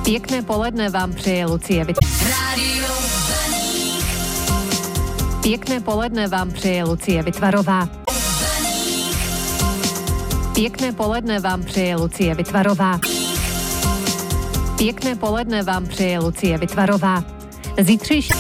Pěkné poledne vám přeje Lucie Pěkné poledne vám přeje Lucie Vytvarová. Pěkné poledne vám přeje Lucie Vytvarová. Pěkné poledne vám přeje Lucie Vytvarová. Zítřejší.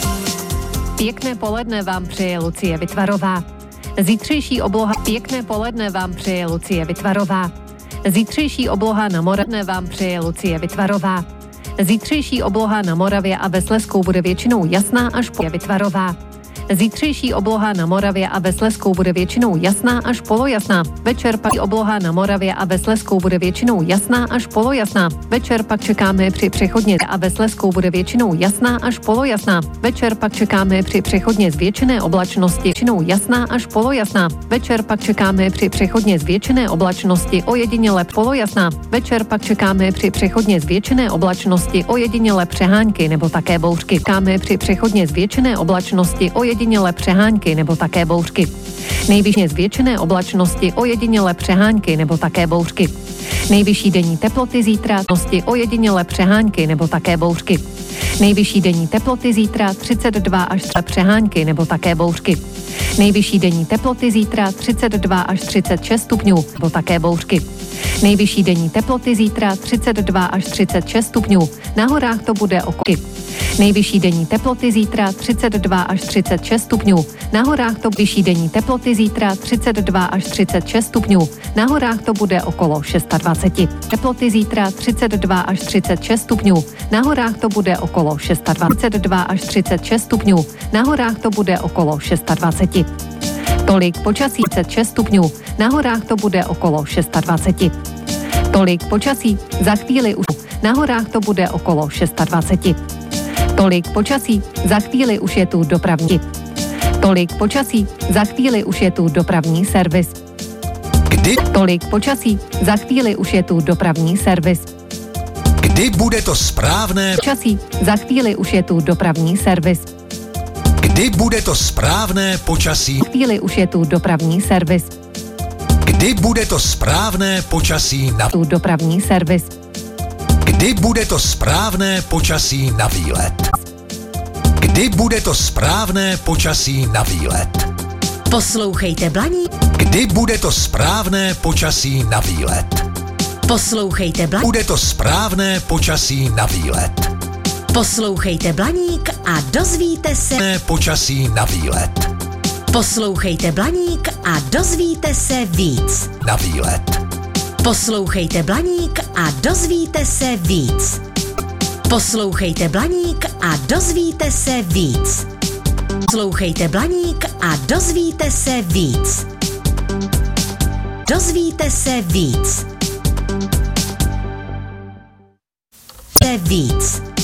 Pěkné poledne vám přeje Lucie Vytvarová. Zítřejší obloha. Pěkné poledne vám přeje Lucie Vytvarová. Zítřejší obloha na Moravě vám přeje Lucie Vytvarová. Zítřejší obloha na Moravě a ve Slezsku bude většinou jasná až Vytvarová. Zítřejší obloha na Moravě a ve Slezsku bude většinou jasná až polojasná. Večer pak obloha na Moravě a ve Slezsku bude většinou jasná až polojasná. Večer pak čekáme při přechodně a ve Slezsku bude většinou jasná až polojasná. Večer pak čekáme při přechodně zvětšené oblačnosti většinou jasná až polojasná. Večer pak čekáme při přechodně zvětšené oblačnosti ojediněle polojasná. Večer pak čekáme při přechodně zvětšené oblačnosti ojediněle přehánky nebo také bouřky. Čekáme při přechodně zvětšené oblačnosti ojediněle přehánky nebo také bouřky. Nejvyšší zvětšené oblačnosti ojediněle přehánky nebo také bouřky. Nejvyšší denní teploty zítra ojediněle přehánky nebo také bouřky. Nejvyšší denní teploty zítra 32 až 3 přehánky nebo také bouřky. Nejvyšší denní teploty zítra 32 až 36 stupňů nebo také bouřky. Nejvyšší denní teploty zítra 32 až 36 stupňů. Na horách to bude okoly. Nejvyšší denní teploty zítra 32 až 36 stupňů. Na horách to vyšší denní teploty zítra 32 až 36 stupňů. Na horách to bude okolo 26. Teploty zítra 32 až 36 stupňů. Na horách to bude okolo 26. až 36 stupňů. Na horách to bude okolo 26. Tolik počasí 36 stupňů. Na horách to bude okolo 26. Tolik počasí. Za chvíli už. Na horách to bude okolo 26. Tolik počasí. Za chvíli už je tu dopravní. Tolik počasí. Za chvíli už je tu dopravní servis. Kdy? Tolik počasí. Za chvíli už je tu dopravní servis. Kdy bude to správné? Počasí. Za chvíli už je tu dopravní servis. Kdy bude to správné počasí? Za chvíli už je tu dopravní servis. Kdy bude to správné počasí na Tu dopravní servis. Kdy bude to správné počasí na výlet? Kdy bude to správné počasí na výlet? Poslouchejte Blaník. Kdy bude to správné počasí na výlet? Poslouchejte Blaník. Bude to správné počasí na výlet? Poslouchejte Blaník a dozvíte se počasí na výlet. Poslouchejte Blaník a dozvíte se víc. Na výlet. Poslouchejte Blaník a dozvíte se víc. Poslouchejte Blaník a dozvíte se víc. Poslouchejte Blaník a dozvíte se víc. Dozvíte se víc. Víc.